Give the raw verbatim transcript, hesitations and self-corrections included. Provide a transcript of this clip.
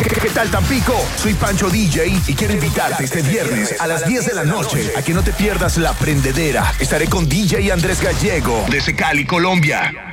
¿Qué tal, Tampico? Soy Pancho D J y quiero invitarte este viernes a las diez de la noche a que no te pierdas La Prendedera. Estaré con D J Andrés Gallego desde Cali, Colombia.